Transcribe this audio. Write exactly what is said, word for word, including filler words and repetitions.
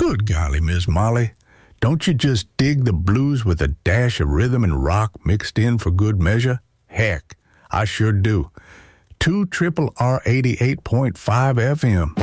Good golly, Miss Molly. Don't you just dig the blues with a dash of rhythm and rock mixed in for good measure? Heck, I sure do. two triple R eighty-eight point five F M.